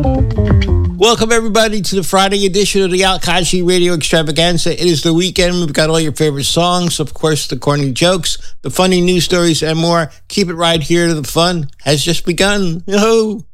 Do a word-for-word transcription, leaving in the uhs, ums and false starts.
Welcome, everybody, to the Friday edition of the Al Kashi Radio Extravaganza. It is the weekend. We've got all your favorite songs, of course, the corny jokes, the funny news stories, and more. Keep it right here. The fun has just begun. Yo-ho!